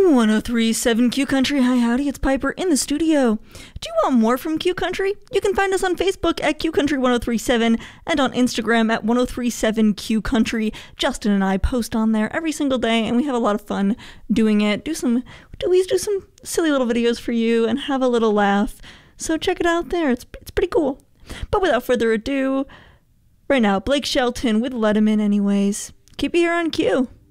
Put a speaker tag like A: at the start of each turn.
A: 1037 Q Country. Hi, howdy, it's Piper in the studio. Do you want more from Q Country? You can find us on Facebook at Q Country 1037 and on Instagram at 1037 Q Country. Justin and I post on there every single day, and we have a lot of fun doing it. We do some silly little videos for you and have a little laugh. So check it out there. It's pretty cool. But without further ado, right now, Blake Shelton with Let 'Em In Anyways. Keep it here on Q.